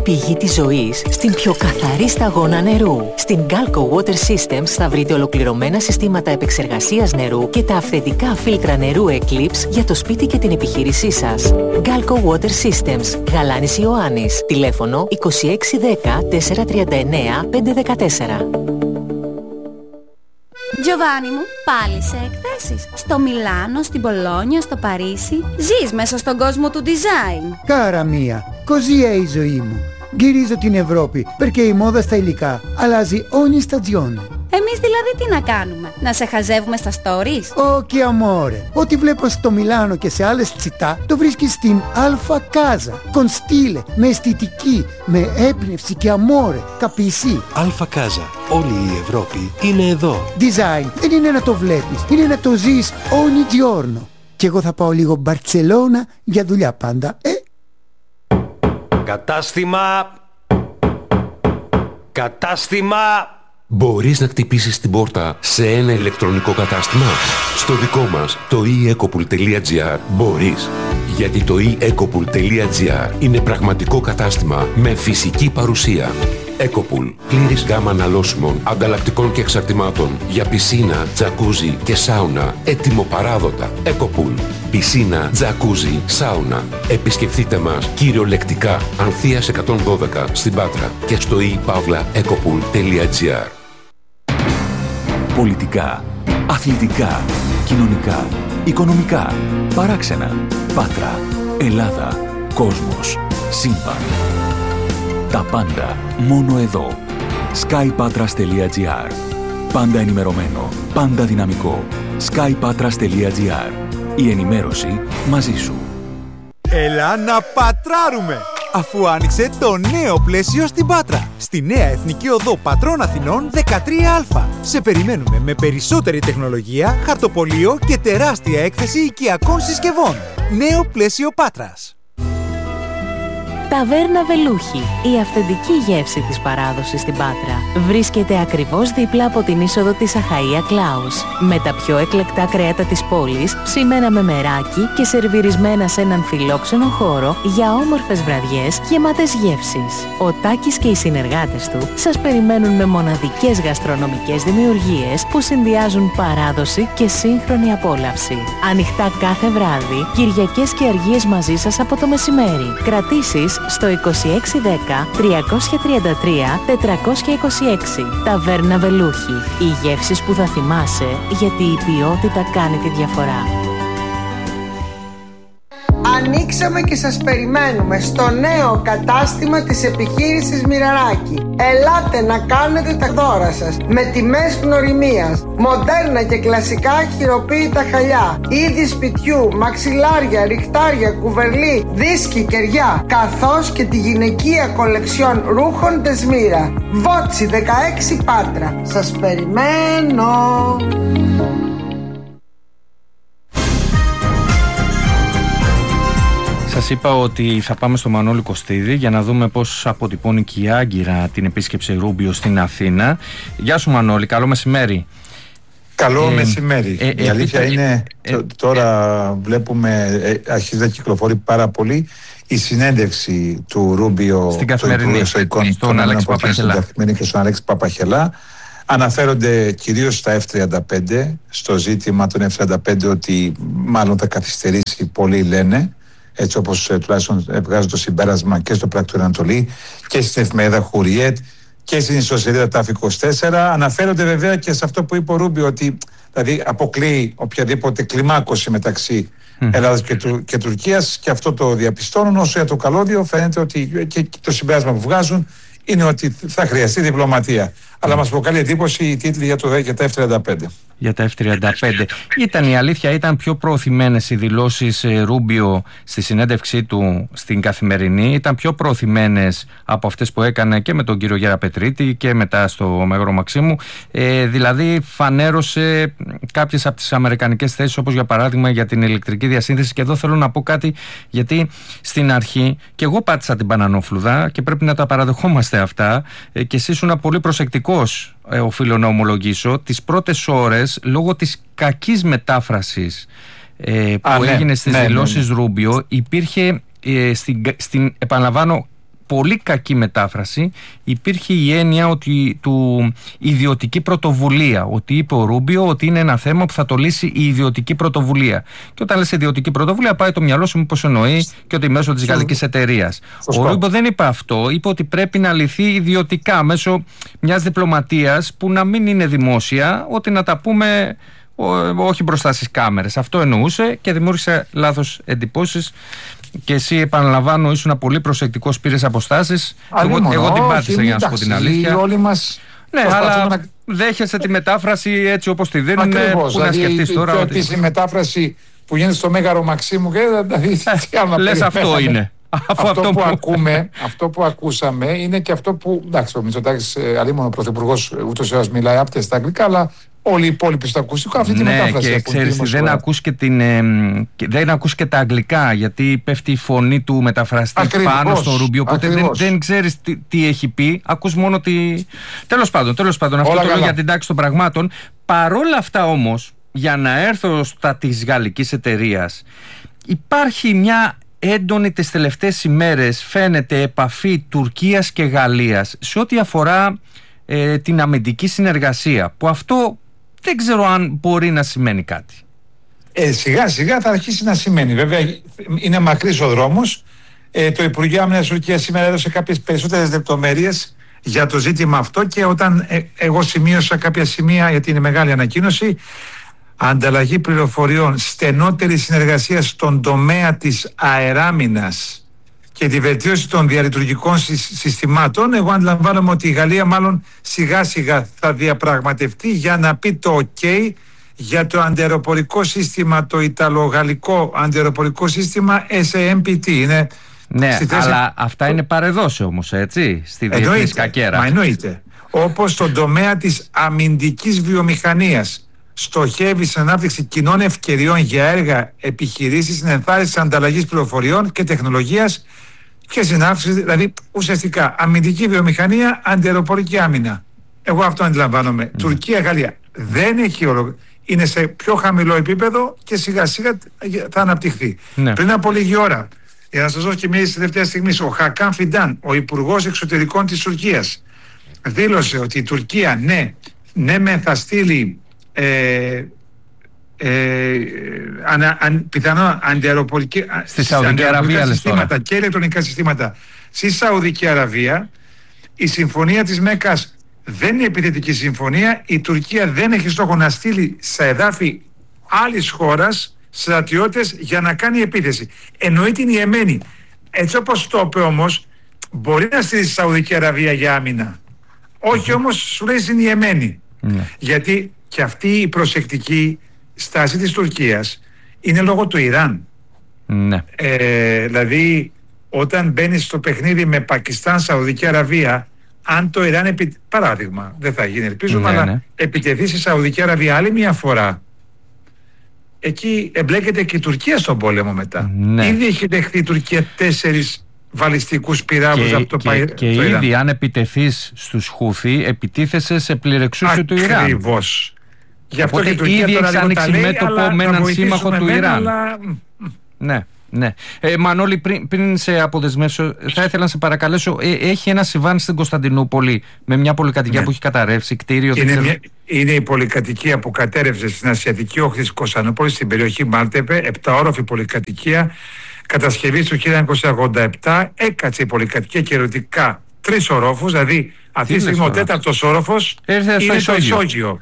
πηγή της ζωής στην πιο καθαρή σταγόνα νερού. Στην Galco Water Systems θα βρείτε ολοκληρωμένα συστήματα επεξεργασίας νερού και τα αυθεντικά φίλτρα νερού Eclipse για το σπίτι και την επιχείρησή σας. Galco Water Systems, Γαλάνης Ιωάννης. Τηλέφωνο 2610 439 514. Giovanni μου, πάλι σε εκθέσεις. Στο Μιλάνο, στην Πολόνια, στο Παρίσι. Ζεις μέσα στον κόσμο του design. Cara mia, così è η ζωή μου. Γυρίζω την Ευρώπη, perché η μόδα στα υλικά αλλάζει ogni stagione. Εμείς δηλαδή τι να κάνουμε, να σε χαζεύουμε στα stories? Όχι amore, ό,τι βλέπω στο Μιλάνο και σε άλλες τσιτά το βρίσκεις στην Alfa Casa. Con stile, με αισθητική, με έμπνευση και amore, capisci? Alfa Casa, όλη η Ευρώπη είναι εδώ. Design δεν είναι να το βλέπεις, είναι να το ζεις ogni giorno. Και εγώ θα πάω λίγο Μπαρτσελώνα για δουλειά πάντα, Κατάστημα. Μπορείς να χτυπήσεις την πόρτα σε ένα ηλεκτρονικό κατάστημα? Στο δικό μας, το eEcopool.gr, μπορείς. Γιατί το eEcopool.gr είναι πραγματικό κατάστημα με φυσική παρουσία. Ecopool. Πλήρης γάμα αναλώσιμων, ανταλλακτικών και εξαρτημάτων για πισίνα, τζακούζι και σάουνα. Έτοιμο-παράδοτα. Ecopool. Πισίνα, τζακούζι, σάουνα. Επισκεφτείτε μας κυριολεκτικά Ανθείας 112 στην Πάτρα και στο ePavlaEcopool.gr. Πολιτικά, αθλητικά, κοινωνικά, οικονομικά, παράξενα, Πάτρα, Ελλάδα, κόσμος, σύμπαν. Τα πάντα μόνο εδώ. skypatras.gr. Πάντα ενημερωμένο, πάντα δυναμικό. skypatras.gr. Η ενημέρωση μαζί σου. Έλα να πατράρουμε! Αφού άνοιξε το νέο πλαίσιο στην Πάτρα. Στη νέα Εθνική Οδό Πατρών Αθηνών 13Α. Σε περιμένουμε με περισσότερη τεχνολογία, χαρτοπολείο και τεράστια έκθεση οικιακών συσκευών. Νέο πλαίσιο Πάτρας. Ταβέρνα Βελούχη, η αυθεντική γεύση της παράδοσης στην Πάτρα. Βρίσκεται ακριβώς δίπλα από την είσοδο της Αχαΐα Κλάους. Με τα πιο εκλεκτά κρέατα της πόλης, ψημένα με μεράκι και σερβιρισμένα σε έναν φιλόξενο χώρο για όμορφες βραδιές γεμάτες γεύσεις. Ο Τάκης και οι συνεργάτες του σας περιμένουν με μοναδικές γαστρονομικές δημιουργίες που συνδυάζουν παράδοση και σύγχρονη απόλαυση. Ανοιχτά κάθε βράδυ, Κυριακές και Αργίες μαζί σας από το μεσημέρι. Κρατήσεις στο 2610 333 426. Ταβέρνα Βελούχη. Οι γεύσεις που θα θυμάσαι, γιατί η ποιότητα κάνει τη διαφορά. Ανοίξαμε και σας περιμένουμε στο νέο κατάστημα της επιχείρησης Μοιραράκη. Ελάτε να κάνετε τα δώρα σας με τιμές γνωριμίας. Μοντέρνα και κλασικά χειροποίητα χαλιά, είδη σπιτιού, μαξιλάρια, ριχτάρια, κουβερλί, δίσκοι, κεριά, καθώς και τη γυναικεία κολεξιόν ρούχων Τεσμύρα. Βότσι 16 Πάτρα. Σας περιμένω. Σας είπα ότι θα πάμε στο Μανώλη Κωστίδη για να δούμε πώς αποτυπώνει και η Άγκυρα την επίσκεψη Ρούμπιο στην Αθήνα. Γεια σου Μανώλη, καλό μεσημέρι. Καλό μεσημέρι. Η αλήθεια είναι, τώρα βλέπουμε, αρχίζει να κυκλοφορεί πάρα πολύ η συνέντευξη του Ρούμπιο στην Καθημερινή, στον Αλέξη Παπαχελά. Και στον Αλέξη Παπαχελά. Αναφέρονται κυρίως στα F-35, στο ζήτημα των F-35 ότι μάλλον θα καθυστερήσει, πολλοί λένε, έτσι όπως τουλάχιστον βγάζουν το συμπέρασμα και στο Πράκτορο Ανατολή και στην εφημερίδα Χουριέτ και στην ιστοσελίδα ΤΑΦ 24. Αναφέρονται βέβαια και σε αυτό που είπε ο Ρούμπιο, ότι δηλαδή αποκλείει οποιαδήποτε κλιμάκωση μεταξύ Ελλάδας και Τουρκίας, και αυτό το διαπιστώνουν. Όσο για το καλώδιο φαίνεται ότι και το συμπέρασμα που βγάζουν είναι ότι θα χρειαστεί διπλωματία. Αλλά μας προκαλεί εντύπωση οι τίτλοι για τα F-35. Για τα F-35. Η αλήθεια ήταν πιο προωθημένες οι δηλώσεις Ρούμπιο στη συνέντευξή του στην Καθημερινή. Ήταν πιο προωθημένες από αυτές που έκανε και με τον κύριο Γεραπετρίτη και μετά στο Μέγαρο Μαξίμου. Δηλαδή φανέρωσε κάποιες από τις αμερικανικές θέσεις, όπως για παράδειγμα για την ηλεκτρική διασύνθεση. Και εδώ θέλω να πω κάτι, γιατί στην αρχή και εγώ πάτησα την πανανόφλουδα και πρέπει να τα παραδεχόμαστε αυτά, και εσύ ήσουν πολύ προσεκτικός, οφείλω να ομολογήσω, τις πρώτες ώρες λόγω της κακής μετάφρασης που έγινε στις δηλώσεις Ρούμπιο. Υπήρχε επαναλαμβάνω, πολύ κακή μετάφραση, υπήρχε η έννοια του ιδιωτική πρωτοβουλία, ότι είπε ο Ρούμπιο ότι είναι ένα θέμα που θα το λύσει η ιδιωτική πρωτοβουλία. Και όταν λες ιδιωτική πρωτοβουλία, πάει το μυαλό σου μήπως εννοεί και ότι μέσω της γαλλικής εταιρείας. Ο Ρούμπιο δεν είπε αυτό, είπε ότι πρέπει να λυθεί ιδιωτικά μέσω μιας διπλωματίας που να μην είναι δημόσια, ότι να τα πούμε όχι μπροστά στις κάμερες. Αυτό εννοούσε και δημιούργησε λάθος εντυπώσεις. Και εσύ, επαναλαμβάνω, ήσουν πολύ προσεκτικός, πήρες αποστάσεις. Εγώ την πάτησα, για να σου πω την αλήθεια. Όλοι μας ναι, αλλά δέχεσαι τη μετάφραση έτσι όπως τη δίνουν. Που να σκεφτείς τώρα. Η επίσημη μετάφραση που γίνεται στο Μέγαρο Μαξίμου και λες αυτό είναι. Αυτό που ακούσαμε είναι και αυτό που. Εντάξει, ο Μητσοτάκης, αλίμονο πρωθυπουργός, ούτως ή άλλως μιλάει άπτια στα αγγλικά, αλλά όλοι οι υπόλοιποι στο ακουστικό αυτή τη μετάφραση. Και ξέρεις, δεν ακούς και τα αγγλικά, γιατί πέφτει η φωνή του μεταφραστή πάνω στο Ρούμπιο. Οπότε δεν ξέρεις τι έχει πει. Ακούς μόνο τη. Τέλος πάντων, αυτό το λέω για την τάξη των πραγμάτων. Παρόλα αυτά όμως, για να έρθω στα της γαλλικής εταιρείας, υπάρχει μια έντονη τις τελευταίες ημέρες, φαίνεται, επαφή Τουρκίας και Γαλλίας σε ό,τι αφορά την αμυντική συνεργασία, που αυτό δεν ξέρω αν μπορεί να σημαίνει κάτι. Σιγά σιγά θα αρχίσει να σημαίνει. Βέβαια είναι μακρύς ο δρόμος. Το Υπουργείο Άμυνας της Τουρκίας σήμερα έδωσε κάποιες περισσότερες λεπτομέρειες για το ζήτημα αυτό, και όταν εγώ σημείωσα κάποια σημεία, γιατί είναι μεγάλη ανακοίνωση, ανταλλαγή πληροφοριών, στενότερη συνεργασία στον τομέα της αεράμινας και τη βελτίωση των διαλειτουργικών συστημάτων. Εγώ αντιλαμβάνομαι ότι η Γαλλία μάλλον σιγά σιγά θα διαπραγματευτεί για να πει το OK για το αντιαεροπορικό σύστημα, το ιταλογαλλικό αντιαεροπορικό σύστημα SAMPT. Είναι ναι, αλλά αυτά είναι παρεδώσε όμως, έτσι, στη διεθνή σκακέρα. Μα εννοείται. Όπως στον τομέα της αμυντικής βιομηχανίας στοχεύει στην ανάπτυξη κοινών ευκαιριών για έργα, επιχειρήσεις, στην ενθάρρυνση της ανταλλαγής πληροφοριών και τεχνολογίας και στην αύξηση, δηλαδή ουσιαστικά αμυντική βιομηχανία, αντιαεροπορική άμυνα. Εγώ αυτό αντιλαμβάνομαι. Τουρκία, Γαλλία δεν έχει είναι σε πιο χαμηλό επίπεδο και σιγά σιγά θα αναπτυχθεί. Ναι. Πριν από λίγη ώρα, για να σας δώσω και μια τελευταία στιγμή, ο Χακάν Φιντάν, ο Υπουργός Εξωτερικών της Τουρκίας, δήλωσε ότι η Τουρκία ναι θα στείλει πιθανόν αντιαεροπορική στη Σαουδική Αραβία συστήματα και ηλεκτρονικά συστήματα στη Σαουδική Αραβία. Η συμφωνία της Μέκας δεν είναι επιθετική συμφωνία. Η Τουρκία δεν έχει στόχο να στείλει σε εδάφη άλλης χώρας στρατιώτες για να κάνει επίθεση. Εννοεί την Ιεμένη. Έτσι όπως το είπε όμως, μπορεί να στείλει στη Σαουδική Αραβία για άμυνα. Όχι όμως, σου λέει, στην Ιεμένη. Γιατί και αυτή η προσεκτική στάση της Τουρκίας είναι λόγω του Ιράν. Ναι. Δηλαδή όταν μπαίνεις στο παιχνίδι με Πακιστάν, Σαουδική Αραβία, αν το Ιράν παράδειγμα, δεν θα γίνει ελπίζουμε, αλλά επιτεθεί στη Σαουδική Αραβία άλλη μια φορά, εκεί εμπλέκεται και η Τουρκία στον πόλεμο μετά. Ήδη έχει δεχθεί η Τουρκία 4 βαλιστικούς πυράβλους από το Ιράν. Και ήδη αν επιτεθείς στους Χούθι, επιτίθεσαι σε πληρεξούσιο του Ιράν. Ακριβώς. Γι' αυτό οπότε και η Τουρκία ήδη έχει άνοιξει μέτωπο με έναν σύμμαχο του Ιράν. Ναι. Μανώλη, πριν σε αποδεσμεύσω, θα ήθελα να σε παρακαλέσω. Έχει ένα συμβάν στην Κωνσταντινούπολη με μια πολυκατοικία που έχει καταρρεύσει, κτίριο. Είναι η πολυκατοικία που κατέρευσε στην ασιατική όχθη της Κωνσταντινούπολης, στην περιοχή Μάλτεπε, 7όροφη πολυκατοικία. Κατασκευή του 1987, έκατσε η πολυκατοικία και ερωτικά 3 ορόφους, δηλαδή αυτή τη στιγμή ο 4ος όροφος είναι το ισόγειο.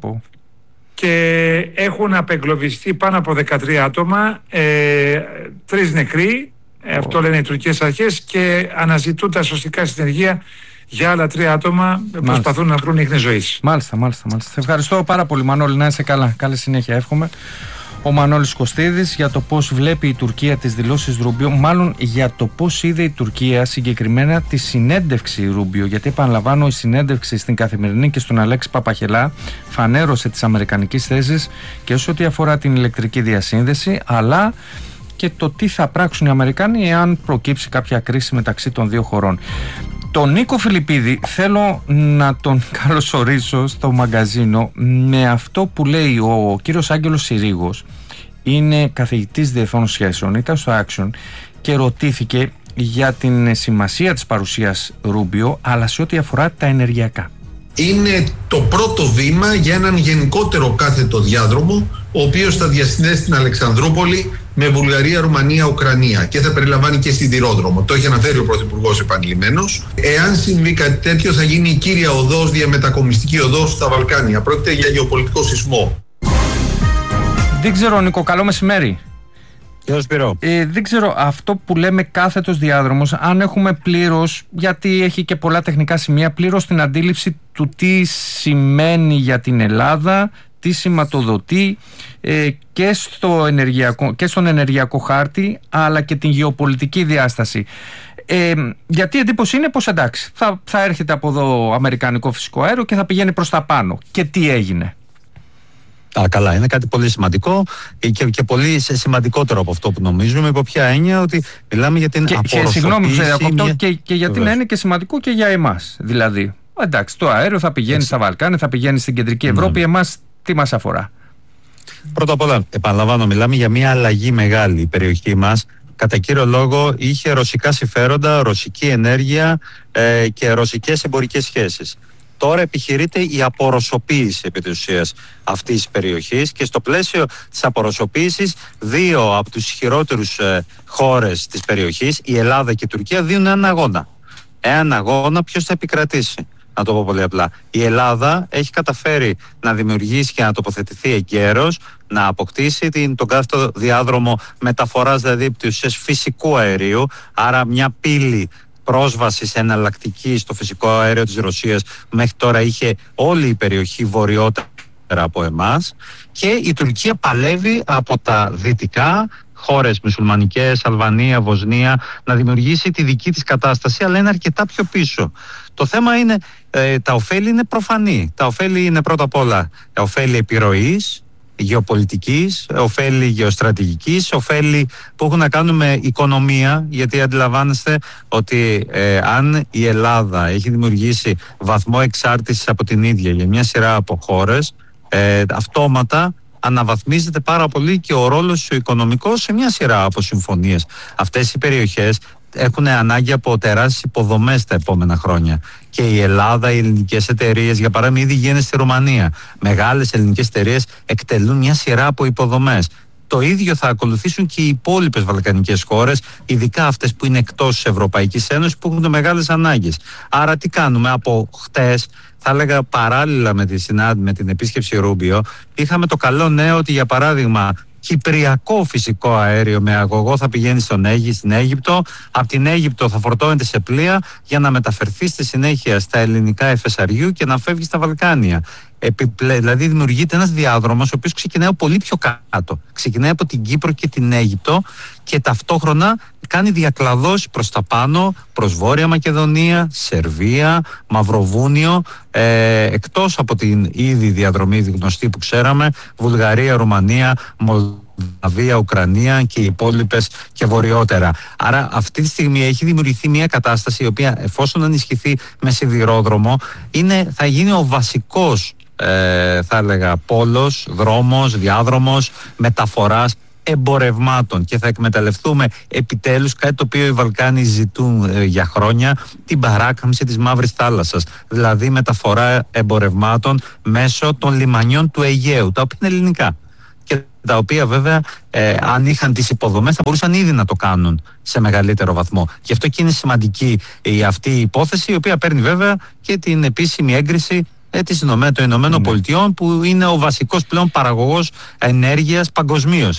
Και έχουν απεγκλωβιστεί πάνω από 13 άτομα, 3 νεκροί, αυτό λένε οι τουρκικές αρχές, και αναζητούν τα σωστικά συνεργεία για άλλα 3 άτομα, προσπαθούν να βρουν ίχνη ζωής. Μάλιστα. Ευχαριστώ πάρα πολύ, Μανώλη, να είσαι καλά. Καλή συνέχεια, εύχομαι. Ο Μανώλης Κωστίδης για το πώς βλέπει η Τουρκία τις δηλώσεις Ρούμπιο, μάλλον για το πώς είδε η Τουρκία συγκεκριμένα τη συνέντευξη Ρούμπιο, γιατί επαναλαμβάνω, η συνέντευξη στην Καθημερινή και στον Αλέξη Παπαχελά φανέρωσε τις αμερικανικές θέσεις και σε ό,τι αφορά την ηλεκτρική διασύνδεση, αλλά και το τι θα πράξουν οι Αμερικάνοι εάν προκύψει κάποια κρίση μεταξύ των δύο χωρών. Τον Νίκο Φιλιππίδη θέλω να τον καλωσορίσω στο μαγκαζίνο με αυτό που λέει ο κύριος Άγγελος Συρίγος. Είναι καθηγητής διεθνών σχέσεων, ήταν στο Action και ρωτήθηκε για την σημασία της παρουσίας Ρούμπιο, αλλά σε ό,τι αφορά τα ενεργειακά. Είναι το πρώτο βήμα για έναν γενικότερο κάθετο διάδρομο, ο οποίος θα διασυνδέσει την Αλεξανδρούπολη με Βουλγαρία, Ρουμανία, Ουκρανία και θα περιλαμβάνει και σιδηρόδρομο. Το έχει αναφέρει ο Πρωθυπουργός επανειλημμένος. Εάν συμβεί κάτι τέτοιο, θα γίνει η κύρια οδός, διαμετακομιστική οδός στα Βαλκάνια. Πρόκειται για γεωπολιτικό σεισμό. Δεν ξέρω, Νίκο, καλό μεσημέρι. Δεν ξέρω, αυτό που λέμε κάθετος διάδρομος, αν έχουμε πλήρως, γιατί έχει και πολλά τεχνικά σημεία, πλήρως την αντίληψη του τι σημαίνει για την Ελλάδα, τι σηματοδοτεί και στον ενεργειακό χάρτη, αλλά και την γεωπολιτική διάσταση. Γιατί η εντύπωση είναι πως εντάξει, θα έρχεται από εδώ αμερικανικό φυσικό αέριο και θα πηγαίνει προς τα πάνω. Και τι έγινε? Καλά, είναι κάτι πολύ σημαντικό και πολύ σημαντικότερο από αυτό που νομίζουμε. Υπό ποια έννοια? Ότι μιλάμε για την απορροφοποίηση. Συγγνώμη που διακόπτω, και γιατί να είναι και σημαντικό και για εμάς. Δηλαδή, εντάξει, το αέριο θα πηγαίνει στα Βαλκάνια, θα πηγαίνει στην κεντρική Ευρώπη. Εμάς τι μας αφορά? Πρώτα απ' όλα, επαναλαμβάνω, μιλάμε για μια αλλαγή μεγάλη. Η περιοχή μας, κατά κύριο λόγο, είχε ρωσικά συμφέροντα, ρωσική ενέργεια και ρωσικές εμπορικές σχέσεις. Τώρα επιχειρείται η απορρωσοποίηση επί της ουσίας αυτής της περιοχής, και στο πλαίσιο της απορρωσοποίησης δύο από τους ισχυρότερους χώρες της περιοχής, η Ελλάδα και η Τουρκία, δίνουν έναν αγώνα. Έναν αγώνα ποιος θα επικρατήσει. Να το πω πολύ απλά. Η Ελλάδα έχει καταφέρει να δημιουργήσει και να τοποθετηθεί εγκαίρως, να αποκτήσει τον κάθετο διάδρομο μεταφοράς, δηλαδή επί της ουσίας φυσικού αερίου, άρα μια πύλη πρόσβαση εναλλακτική στο φυσικό αέριο της Ρωσίας. Μέχρι τώρα είχε όλη η περιοχή βορειότερα από εμάς, και η Τουρκία παλεύει από τα δυτικά, χώρες μουσουλμανικές, Αλβανία, Βοσνία, να δημιουργήσει τη δική της κατάσταση, αλλά είναι αρκετά πιο πίσω. Το θέμα είναι, τα ωφέλη είναι προφανή. Τα ωφέλη είναι πρώτα απ' όλα ωφέλη επιρροής, γεωπολιτικής, ωφέλη γεωστρατηγικής, ωφέλη που έχουν να κάνουν με οικονομία, γιατί αντιλαμβάνεστε ότι αν η Ελλάδα έχει δημιουργήσει βαθμό εξάρτησης από την ίδια για μια σειρά από χώρες, αυτόματα αναβαθμίζεται πάρα πολύ και ο ρόλος ο οικονομικός σε μια σειρά από συμφωνίες. Αυτές οι περιοχές έχουν ανάγκη από τεράστιες υποδομές τα επόμενα χρόνια. Και η Ελλάδα, οι ελληνικές εταιρείες, για παράδειγμα, ήδη γίνεται στη Ρουμανία. Μεγάλες ελληνικές εταιρείες εκτελούν μια σειρά από υποδομές. Το ίδιο θα ακολουθήσουν και οι υπόλοιπες βαλκανικές χώρες, ειδικά αυτές που είναι εκτός της Ευρωπαϊκής Ένωσης, που έχουν μεγάλες ανάγκες. Άρα τι κάνουμε? Από χτες, θα έλεγα παράλληλα με την επίσκεψη Ρούμπιο, είχαμε το καλό νέο ότι, για παράδειγμα, κυπριακό φυσικό αέριο με αγωγό θα πηγαίνει στην Αίγυπτο. Από την Αίγυπτο θα φορτώνεται σε πλοία για να μεταφερθεί στη συνέχεια στα ελληνικά FSRU και να φεύγει στα Βαλκάνια. Δηλαδή δημιουργείται ένας διάδρομος ο οποίος ξεκινάει πολύ πιο κάτω. Ξεκινάει από την Κύπρο και την Αίγυπτο και ταυτόχρονα κάνει διακλαδώσεις προς τα πάνω, προς Βόρεια Μακεδονία, Σερβία, Μαυροβούνιο, εκτός από την ήδη διαδρομή γνωστή που ξέραμε, Βουλγαρία, Ρουμανία, Μολδαβία, Ουκρανία και οι υπόλοιπες και βορειότερα. Άρα αυτή τη στιγμή έχει δημιουργηθεί μια κατάσταση η οποία, εφόσον ενισχυθεί με σιδηρόδρομο, θα γίνει ο βασικός θα έλεγα πόλος, δρόμος, διάδρομος μεταφοράς εμπορευμάτων, και θα εκμεταλλευτούμε επιτέλους κάτι το οποίο οι Βαλκάνοι ζητούν για χρόνια, την παράκαμψη της Μαύρης Θάλασσας, δηλαδή μεταφορά εμπορευμάτων μέσω των λιμανιών του Αιγαίου, τα οποία είναι ελληνικά και τα οποία βέβαια αν είχαν τις υποδομές θα μπορούσαν ήδη να το κάνουν σε μεγαλύτερο βαθμό. Γι' αυτό και είναι σημαντική αυτή η υπόθεση, η οποία παίρνει βέβαια και την επίσημη έγκριση των Ηνωμένων Πολιτειών, που είναι ο βασικός πλέον παραγωγός ενέργειας παγκοσμίως.